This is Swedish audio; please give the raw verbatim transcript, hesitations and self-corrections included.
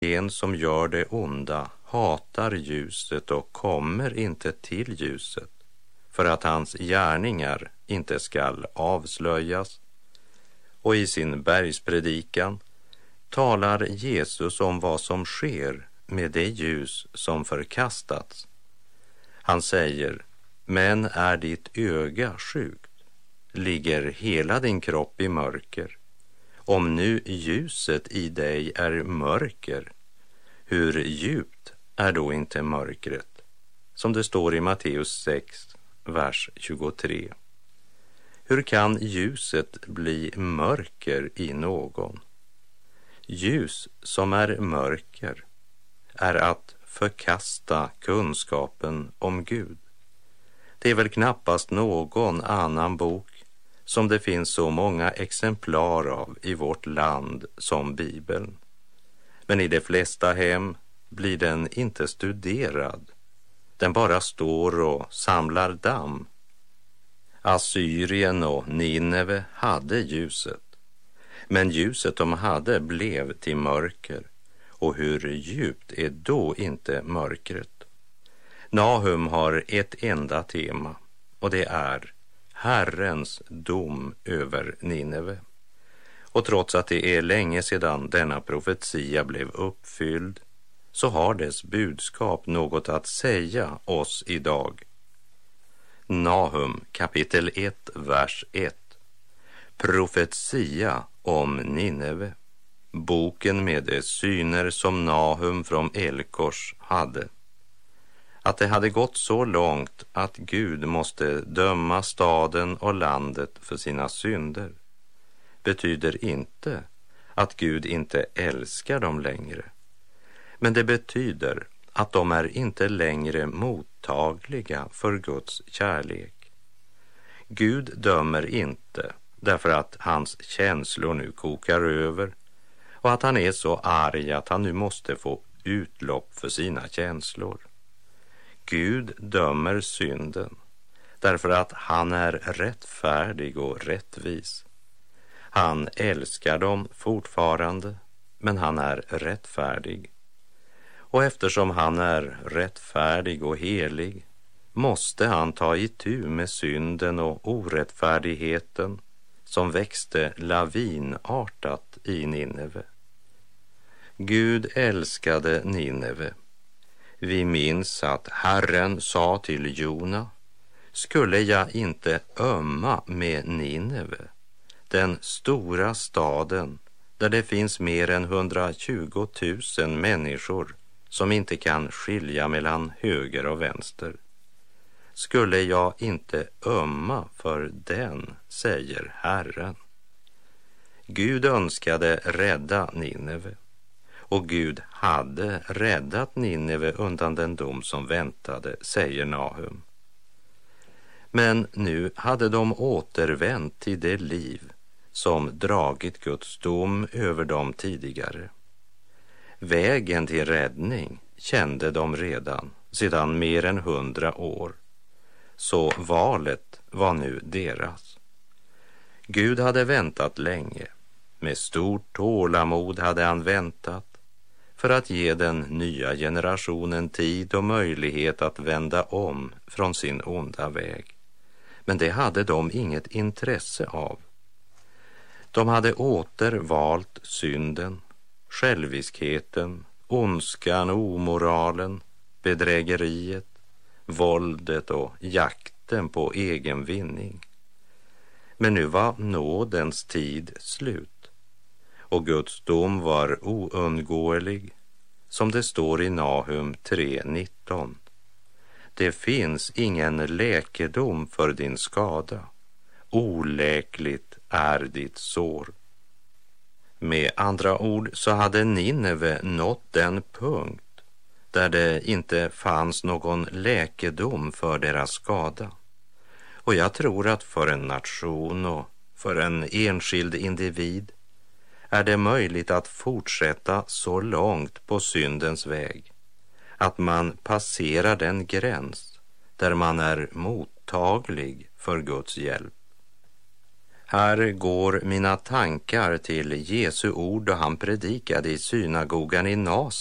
En som gör det onda hatar ljuset och kommer inte till ljuset, för att hans gärningar inte skall avslöjas. Och i sin bergspredikan talar Jesus om vad som sker med det ljus som förkastats. Han säger: men är ditt öga sjukt, ligger hela din kropp i mörker. Om nu ljuset i dig är mörker, hur djupt är då inte mörkret? Som det står i Matteus sex, vers tjugotre. Hur kan ljuset bli mörker i någon? Ljus som är mörker är att förkasta kunskapen om Gud. Det är väl knappast någon annan bok som det finns så många exemplar av i vårt land som Bibeln. Men i de flesta hem blir den inte studerad. Den bara står och samlar damm. Assyrien och Nineve hade ljuset, men ljuset de hade blev till mörker. Och hur djupt är då inte mörkret? Nahum har ett enda tema, och det är Herrens dom över Nineve. Och trots att det är länge sedan denna profetia blev uppfylld, så har dess budskap något att säga oss idag. Nahum kapitel ett, vers ett. Profetia om Nineve. Boken med de syner som Nahum från Elkors hade. Att det hade gått så långt att Gud måste döma staden och landet för sina synder betyder inte att Gud inte älskar dem längre. Men det betyder att de är inte längre mottagliga för Guds kärlek. Gud dömer inte därför att hans känslor nu kokar över och att han är så arg att han nu måste få utlopp för sina känslor. Gud dömer synden därför att han är rättfärdig och rättvis. Han älskar dem fortfarande, men han är rättfärdig. Och eftersom han är rättfärdig och helig måste han ta itu med synden och orättfärdigheten som växte lavinartat i Nineve. Gud älskade Nineve. Vi minns att Herren sa till Jona: skulle jag inte ömma med Nineve, den stora staden där det finns mer än hundratjugo tusen människor som inte kan skilja mellan höger och vänster. Skulle jag inte ömma för den, säger Herren. Gud önskade rädda Nineve, och Gud hade räddat Nineve undan den dom som väntade, säger Nahum. Men nu hade de återvänt till det liv som dragit Guds dom över dem tidigare. Vägen till räddning kände de redan sedan mer än hundra år. Så valet var nu deras. Gud hade väntat länge. Med stort tålamod hade han väntat för att ge den nya generationen tid och möjlighet att vända om från sin onda väg. Men det hade de inget intresse av. De hade åter valt synden, själviskheten, ondskan, omoralen, bedrägeriet, våldet och jakten på egen vinning. Men nu var nådens tid slut, och Guds dom var oundgåelig, som det står i Nahum tre nitton. Det finns ingen läkedom för din skada, oläkligt är ditt sår. Med andra ord så hade Nineve nått den punkt där det inte fanns någon läkedom för deras skada. Och jag tror att för en nation och för en enskild individ är det möjligt att fortsätta så långt på syndens väg att man passerar den gräns där man är mottaglig för Guds hjälp. Här går mina tankar till Jesu ord då han predikade i synagogan i Nasaret